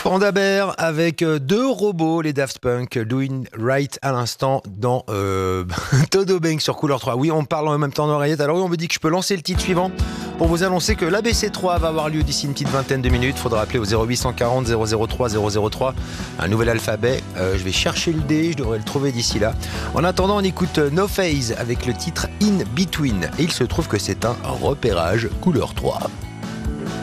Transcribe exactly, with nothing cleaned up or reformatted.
Panda Bear avec euh, deux robots, les Daft Punk, Doing Right à l'instant dans euh, Todo Bang sur Couleur trois. Oui, on parle en même temps d'oreillette. Alors oui, on me dit que je peux lancer le titre suivant pour vous annoncer que l'A B C trois va avoir lieu d'ici une petite vingtaine de minutes. Il faudra appeler au zéro huit cent quarante zéro zéro trois zéro zéro trois. Un nouvel alphabet. Euh, je vais chercher le D, je devrais le trouver d'ici là. En attendant, on écoute No Phase avec le titre In Between. Et il se trouve que c'est un repérage Couleur trois.